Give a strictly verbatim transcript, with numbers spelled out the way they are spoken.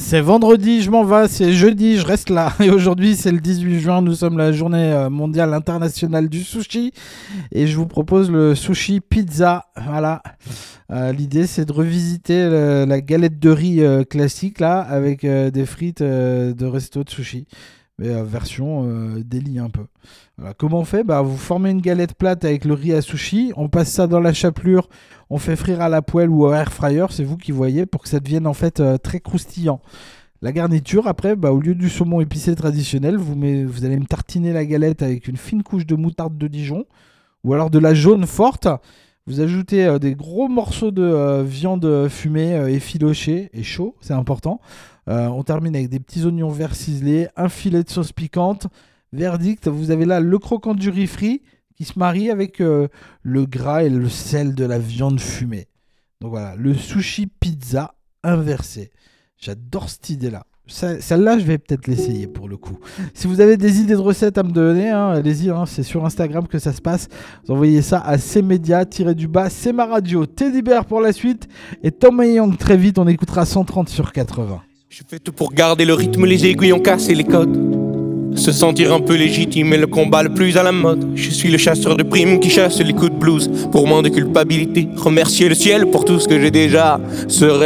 C'est vendredi, je m'en vais, c'est jeudi, je reste là. Et aujourd'hui, c'est le dix-huit juin, nous sommes la journée mondiale internationale du sushi. Et je vous propose le sushi pizza. Voilà. Euh, l'idée, c'est de revisiter le, la galette de riz euh, classique, là, avec euh, des frites euh, de resto de sushi. Mais euh, version euh, délit un peu. Voilà. Comment on fait ? Bah, vous formez une galette plate avec le riz à sushi, on passe ça dans la chapelure, on fait frire à la poêle ou au air fryer, c'est vous qui voyez, pour que ça devienne en fait euh, très croustillant. La garniture, après, bah, au lieu du saumon épicé traditionnel, vous, met, vous allez me tartiner la galette avec une fine couche de moutarde de Dijon, ou alors de la jaune forte. Vous ajoutez euh, des gros morceaux de euh, viande fumée euh, effilochée et chaud, c'est important. Euh, on termine avec des petits oignons verts ciselés, un filet de sauce piquante. Verdict, vous avez là le croquant du riz frit qui se marie avec euh, le gras et le sel de la viande fumée. Donc voilà, le sushi pizza inversé. J'adore cette idée-là. Ça, celle-là, je vais peut-être l'essayer pour le coup. Si vous avez des idées de recettes à me donner, hein, allez-y, hein, c'est sur Instagram que ça se passe. Vous envoyez ça à cmédia-du-bas, c'est ma radio. Teddy Bear pour la suite et Tom et Young très vite, on écoutera cent trente sur quatre-vingts. Je fais tout pour garder le rythme, les aiguilles ont cassé les codes. Se sentir un peu légitime est le combat le plus à la mode. Je suis le chasseur de primes qui chasse les coups de blues. Pour moins de culpabilité, remercier le ciel pour tout ce que j'ai déjà. Ce